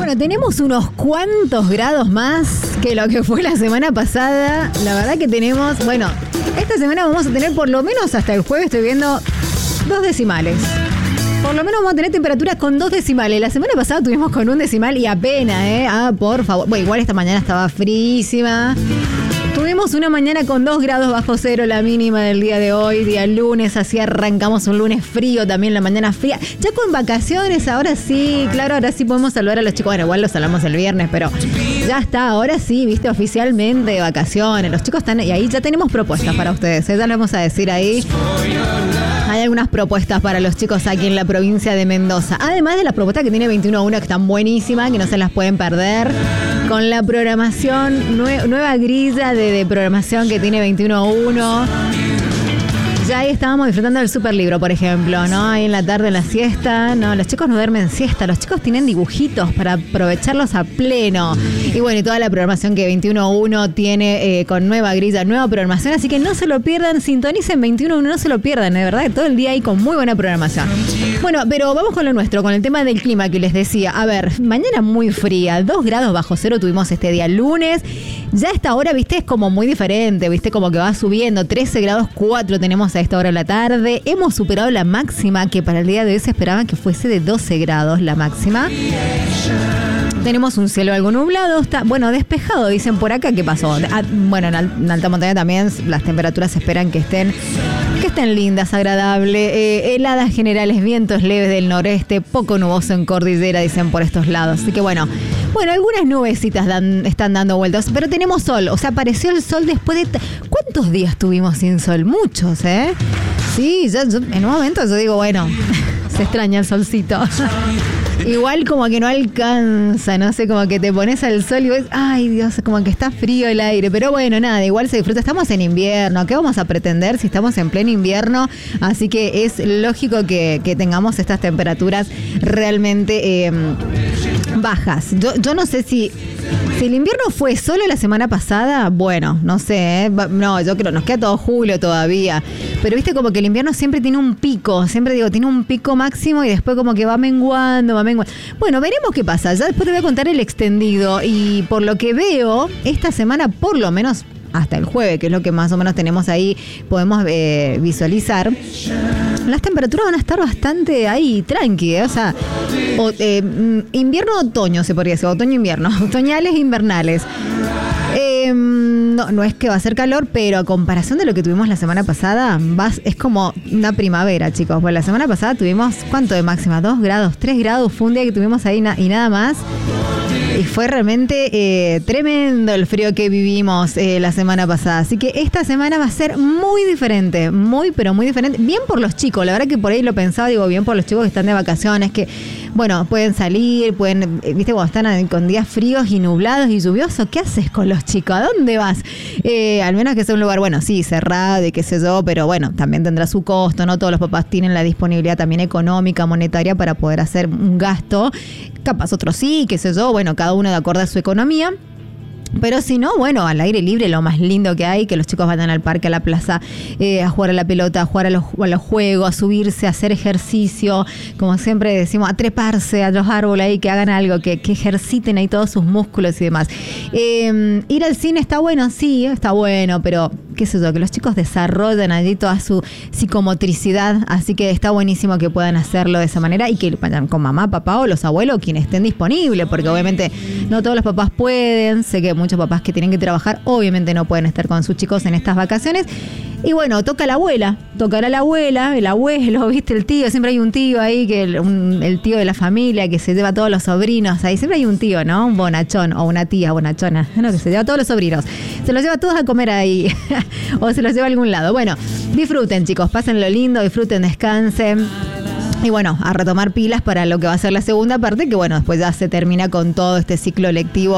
Bueno, tenemos unos cuantos grados más que lo que fue la semana pasada. La verdad que tenemos, bueno, esta semana vamos a tener por lo menos hasta el jueves, estoy viendo 2 decimales. Por lo menos vamos a tener temperaturas con 2 decimales. La semana pasada tuvimos con 1 decimal y apenas, por favor. Bueno, igual esta mañana estaba frísima. Tuvimos una mañana con 2 grados bajo cero, la mínima del día de hoy, día lunes, así arrancamos un lunes frío, también la mañana fría. Ya con vacaciones, ahora sí, claro, ahora sí podemos saludar a los chicos. Bueno, igual los saludamos el viernes, pero ya está, ahora sí, viste, oficialmente de vacaciones. Los chicos están, y ahí ya tenemos propuestas para ustedes, ya lo vamos a decir ahí. Hay algunas propuestas para los chicos aquí en la provincia de Mendoza. Además de las propuestas que tiene 21-1, que están buenísimas, que no se las pueden perder. Con la programación, nueva grilla de programación que tiene 21-1. Ya ahí estábamos disfrutando del Superlibro, por ejemplo, ¿no? Ahí en la tarde, en la siesta, ¿no? Los chicos no duermen siesta, los chicos tienen dibujitos para aprovecharlos a pleno. Y bueno, y toda la programación que 21-1 tiene con nueva grilla, nueva programación, así que no se lo pierdan, sintonicen 21-1, no se lo pierdan, de verdad, todo el día ahí con muy buena programación. Bueno, pero vamos con lo nuestro, con el tema del clima que les decía. A ver, mañana muy fría, 2 grados bajo cero tuvimos este día lunes. Ya a esta hora, viste, es como muy diferente, viste, como que va subiendo, 13 grados 4 tenemos a esta hora de la tarde. Hemos superado la máxima, que para el día de hoy se esperaba que fuese de 12 grados la máxima. Tenemos un cielo algo nublado, está, bueno, despejado, dicen por acá. ¿Qué pasó? Bueno, en alta montaña también las temperaturas se esperan que estén lindas, agradables, heladas generales, vientos leves del noreste, poco nuboso en cordillera, dicen por estos lados. Así que bueno, algunas nubecitas están dando vueltas, pero tenemos sol, o sea, apareció el sol después de... ¿Cuántos días tuvimos sin sol? Muchos, ¿eh? Sí, yo, en un momento yo digo, bueno, se extraña el solcito. Igual como que no alcanza, no sé, como que te pones al sol y ves, ay Dios, como que está frío el aire, pero bueno, nada, igual se disfruta. Estamos en invierno, ¿qué vamos a pretender si estamos en pleno invierno? Así que es lógico que tengamos estas temperaturas realmente bajas. Yo no sé si el invierno fue solo la semana pasada, bueno, no sé, no, yo creo, nos queda todo julio todavía, pero viste como que el invierno siempre tiene un pico, siempre digo, tiene un pico máximo y después como que va menguando. Bueno, veremos qué pasa, ya después te voy a contar el extendido y por lo que veo, esta semana por lo menos hasta el jueves, que es lo que más o menos tenemos ahí, podemos visualizar. Las temperaturas van a estar bastante ahí, tranqui, o sea, invierno-otoño se podría decir, otoño-invierno, otoñales e invernales. No es que va a ser calor, pero a comparación de lo que tuvimos la semana pasada, es como una primavera, chicos. Pues la semana pasada tuvimos, ¿cuánto de máxima? 2 grados, 3 grados, fue un día que tuvimos ahí y nada más. Y fue realmente tremendo el frío que vivimos la semana pasada. Así que esta semana va a ser muy diferente, pero muy diferente. Bien por los chicos, la verdad que por ahí lo pensaba, digo, bien por los chicos que están de vacaciones, que, bueno, pueden salir, viste, cuando están con días fríos y nublados y lluviosos, ¿qué haces con los chicos? ¿A dónde vas? Al menos que sea un lugar, bueno, sí, cerrado y qué sé yo, pero bueno, también tendrá su costo, ¿no? Todos los papás tienen la disponibilidad también económica, monetaria para poder hacer un gasto. Capaz otros sí, qué sé yo, bueno, cada uno de acuerdo a su economía. Pero si no, bueno, al aire libre lo más lindo que hay, que los chicos vayan al parque, a la plaza, a jugar a la pelota, a jugar a los juegos, a subirse, a hacer ejercicio, como siempre decimos, a treparse a los árboles ahí, que hagan algo, que ejerciten ahí todos sus músculos y demás. Ir al cine está bueno, sí, está bueno, pero qué sé yo, que los chicos desarrollan allí toda su psicomotricidad, así que está buenísimo que puedan hacerlo de esa manera y que vayan con mamá, papá o los abuelos, quienes estén disponibles, porque obviamente no todos los papás pueden, sé que muchos papás que tienen que trabajar obviamente no pueden estar con sus chicos en estas vacaciones. Y bueno, tocará la abuela, el abuelo, viste, el tío, siempre hay un tío ahí, que el tío de la familia que se lleva a todos los sobrinos, ahí siempre hay un tío, ¿no? Un bonachón o una tía bonachona, ¿no? Que se lleva a todos los sobrinos, se los lleva a todos a comer ahí o se los lleva a algún lado. Bueno, disfruten, chicos, pásenlo lindo, disfruten, descansen. Y bueno, a retomar pilas para lo que va a ser la segunda parte, que bueno, después ya se termina con todo este ciclo lectivo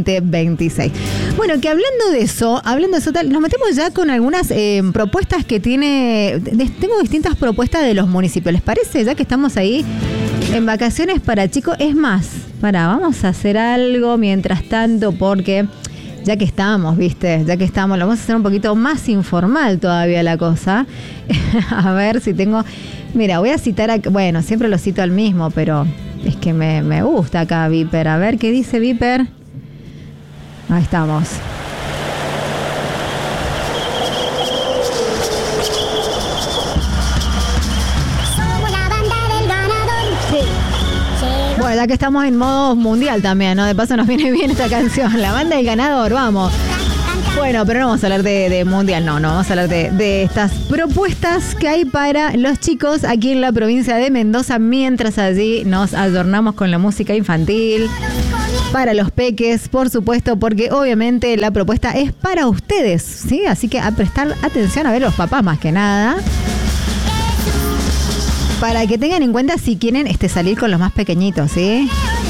2026. Bueno, que hablando de eso tal, nos metemos ya con algunas propuestas que tengo distintas propuestas de los municipios. ¿Les parece? Ya que estamos ahí en vacaciones para chicos, es más, vamos a hacer algo mientras tanto, porque ya que estamos, lo vamos a hacer un poquito más informal todavía la cosa. A ver si tengo... Mira, voy a citar, bueno, siempre lo cito al mismo, pero Es que me gusta acá Viper. A ver qué dice Viper. Ahí estamos. Bueno, ya que estamos en modo mundial también, ¿no? De paso nos viene bien esta canción. La banda del ganador, vamos. Bueno, pero no vamos a hablar de mundial, no vamos a hablar de estas propuestas que hay para los chicos aquí en la provincia de Mendoza, mientras allí nos adornamos con la música infantil, para los peques, por supuesto, porque obviamente la propuesta es para ustedes, ¿sí? Así que a prestar atención a ver los papás más que nada, para que tengan en cuenta si quieren salir con los más pequeñitos, ¿sí?